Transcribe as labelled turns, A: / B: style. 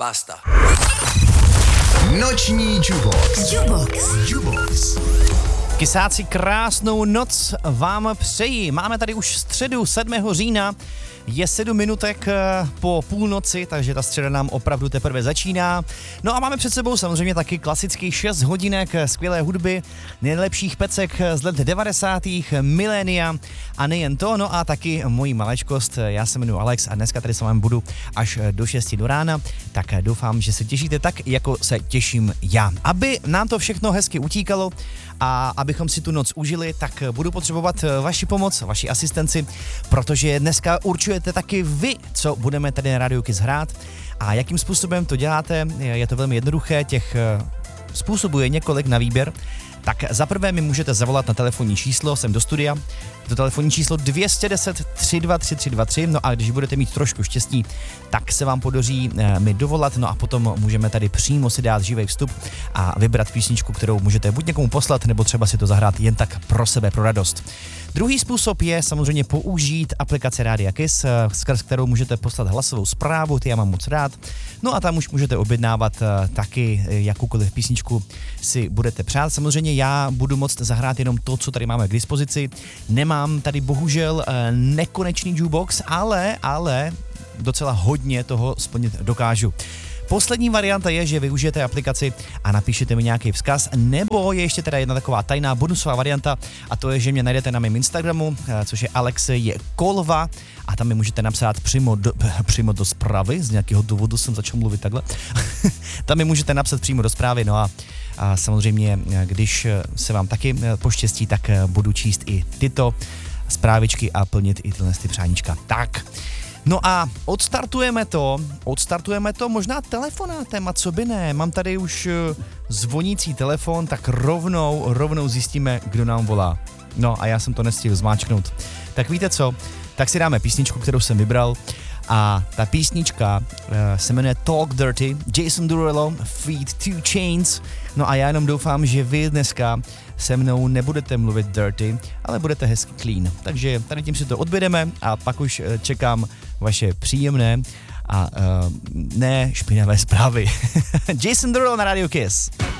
A: Basta.
B: Noční Jubox.
C: Kysáci, krásnou noc vám přeji. Máme tady už středu 7. října. Je 7 minutek po půlnoci, takže ta středa nám opravdu teprve začíná. No a máme před sebou samozřejmě taky klasický 6 hodinek skvělé hudby, nejlepších pecek z let 90. milénia a nejen to, no a taky mojí maličkost. Já se jmenuji Alex a dneska tady s vámi budu až do 6 do rána, tak doufám, že se těšíte tak, jako se těším já. Aby nám to všechno hezky utíkalo a abychom si tu noc užili, tak budu potřebovat vaši pomoc, vaši asistenci, protože dneska určujete taky vy, co budeme tady na Radio Kiss hrát a jakým způsobem to děláte. Je to velmi jednoduché, těch způsobů je několik na výběr. Tak zaprvé mi můžete zavolat na telefonní číslo sem do studia, to telefonní číslo 210 323 323, no a když budete mít trošku štěstí, tak se vám podaří mi dovolat, no a potom můžeme tady přímo si dát živý vstup a vybrat písničku, kterou můžete buď někomu poslat, nebo třeba si to zahrát jen tak pro sebe, pro radost. Druhý způsob je samozřejmě použít aplikaci Rádia Kiss, skrz kterou můžete poslat hlasovou zprávu, ty já mám moc rád, no a tam už můžete objednávat taky jakoukoliv písničku si budete přát. Samozřejmě já budu moct zahrát jenom to, co tady máme k dispozici. Nemám tady bohužel nekonečný jukebox, ale docela hodně toho splnit dokážu. Poslední varianta je, že využijete aplikaci a napíšete mi nějaký vzkaz, nebo je ještě teda jedna taková tajná bonusová varianta a to je, že mě najdete na mém Instagramu, což je Alexej Kolva a tam mi můžete napsat přímo do zprávy, z nějakého důvodu jsem začal mluvit takhle. Tam mi můžete napsat přímo do zprávy, no a samozřejmě, když se vám taky poštěstí, tak budu číst i tyto zprávičky a plnit i tyhle přáníčka. Tak. No a odstartujeme to možná telefonátem, a co by ne, mám tady už zvonící telefon, tak rovnou zjistíme, kdo nám volá. No a já jsem to nestihl zmáčknout. Tak víte co, tak si dáme písničku, kterou jsem vybral a ta písnička se jmenuje Talk Dirty, Jason Derulo feat. 2 Chainz. No a já jenom doufám, že vy dneska se mnou nebudete mluvit dirty, ale budete hezky clean. Takže tady tím si to odbědeme a pak už čekám vaše příjemné a ne špinavé zprávy. Jason Derulo na Radio Kiss.